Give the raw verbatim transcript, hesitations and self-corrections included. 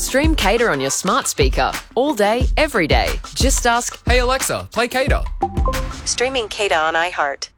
Stream Cater on your smart speaker all day, every day. Just ask, Hey Alexa, play Cater. Streaming Cater on iHeart.